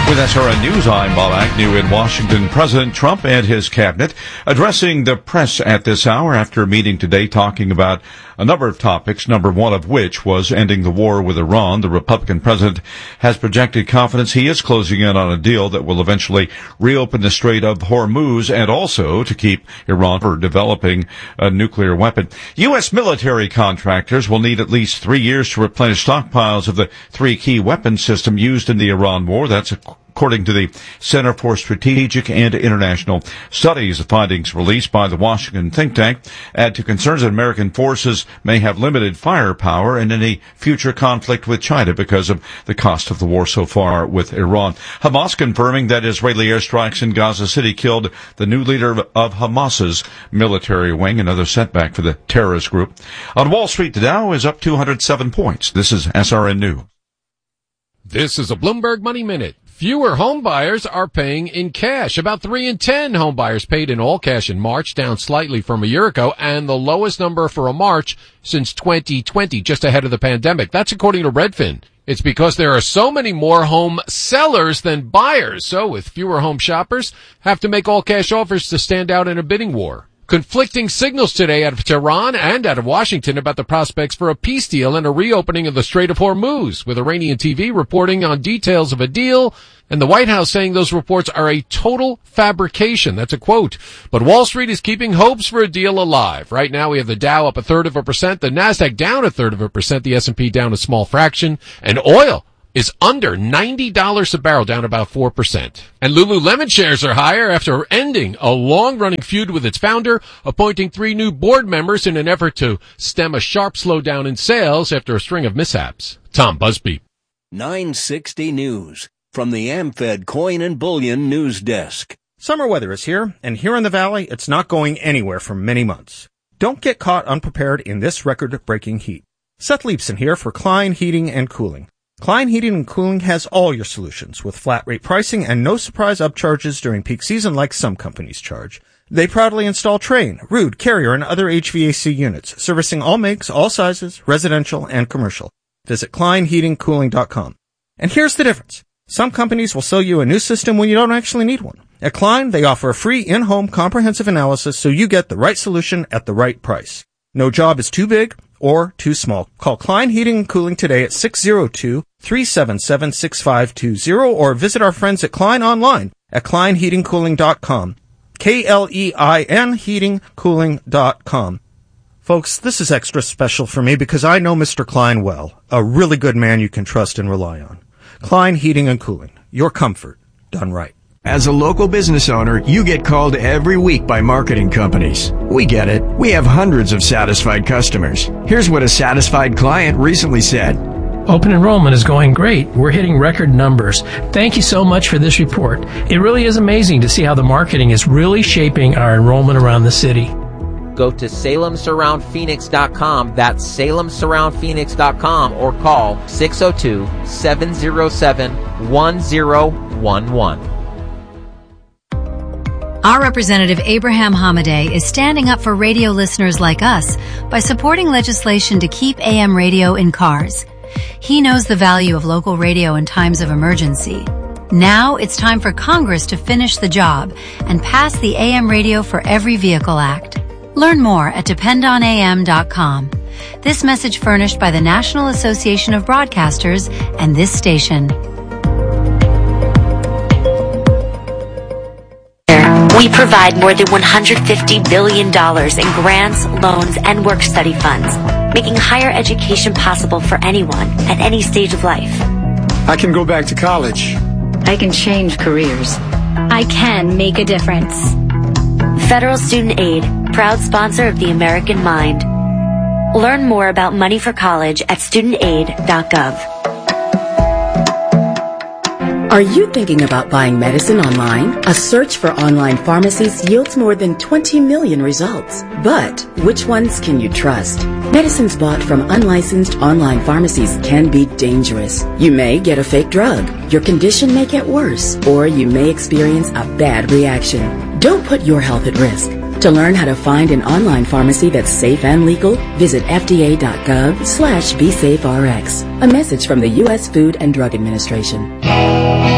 With SRN News, I'm Bob Agnew in Washington. President Trump and his cabinet addressing the press at this hour after a meeting today talking about a number of topics, number one of which was ending the war with Iran. The Republican president has projected confidence he is closing in on a deal that will eventually reopen the Strait of Hormuz and also to keep Iran from developing a nuclear weapon. U.S. military contractors will need at least 3 years to replenish stockpiles of the three key weapon systems used in the Iran war. That's according to the Center for Strategic and International Studies. The findings released by the Washington think tank add to concerns that American forces may have limited firepower in any future conflict with China because of the cost of the war so far with Iran. Hamas confirming that Israeli airstrikes in Gaza City killed the new leader of Hamas's military wing, another setback for the terrorist group. On Wall Street, the Dow is up 207 points. This is SRN News. This is a Bloomberg Money Minute. Fewer home buyers are paying in cash. About 3 in 10 home buyers paid in all cash in March, down slightly from a year ago, and the lowest number for a March since 2020, just ahead of the pandemic. That's according to Redfin. It's because there are so many more home sellers than buyers. So with fewer home shoppers, have to make all cash offers to stand out in a bidding war. Conflicting signals today out of Tehran and out of Washington about the prospects for a peace deal and a reopening of the Strait of Hormuz, with Iranian TV reporting on details of a deal and the White House saying those reports are a total fabrication. That's a quote. But Wall Street is keeping hopes for a deal alive. Right now we have the Dow up 0.33%, the Nasdaq down 0.33%, the S&P down a small fraction, and oil is under $90 a barrel, down about 4%. And Lululemon shares are higher after ending a long-running feud with its founder, appointing 3 new board members in an effort to stem a sharp slowdown in sales after a string of mishaps. Tom Busby. 960 News from the AmFed Coin and Bullion News Desk. Summer weather is here, and here in the Valley, it's not going anywhere for many months. Don't get caught unprepared in this record-breaking heat. Seth Leibson here for Klein Heating and Cooling. Klein Heating and Cooling has all your solutions with flat rate pricing and no surprise upcharges during peak season like some companies charge. They proudly install Trane, Ruud, Carrier, and other HVAC units, servicing all makes, all sizes, residential and commercial. Visit KleinHeatingCooling.com. And here's the difference. Some companies will sell you a new system when you don't actually need one. At Klein, they offer a free in-home comprehensive analysis so you get the right solution at the right price. No job is too big or too small. Call Klein Heating and Cooling today at 602-377-6520 or visit our friends at Klein online at KleinHeatingCooling.com. KLEIN heatingcooling.com. Folks, this is extra special for me because I know Mr. Klein well, a really good man you can trust and rely on. Klein Heating and Cooling, your comfort done right. As a local business owner, you get called every week by marketing companies. We get it. We have hundreds of satisfied customers. Here's what a satisfied client recently said. Open enrollment is going great. We're hitting record numbers. Thank you so much for this report. It really is amazing to see how the marketing is really shaping our enrollment around the city. Go to SalemSurroundPhoenix.com. That's SalemSurroundPhoenix.com or call 602-707-1011. Our representative Abraham Hamadeh is standing up for radio listeners like us by supporting legislation to keep AM radio in cars. He knows the value of local radio in times of emergency. Now it's time for Congress to finish the job and pass the AM Radio for Every Vehicle Act. Learn more at dependonam.com. This message furnished by the National Association of Broadcasters and this station. We provide more than $150 billion in grants, loans, and work-study funds, making higher education possible for anyone at any stage of life. I can go back to college. I can change careers. I can make a difference. Federal Student Aid, proud sponsor of the American Mind. Learn more about money for college at studentaid.gov. Are you thinking about buying medicine online? A search for online pharmacies yields more than 20 million results. But which ones can you trust? Medicines bought from unlicensed online pharmacies can be dangerous. You may get a fake drug, your condition may get worse, or you may experience a bad reaction. Don't put your health at risk. To learn how to find an online pharmacy that's safe and legal, visit fda.gov/BeSafeRx. A message from the U.S. Food and Drug Administration.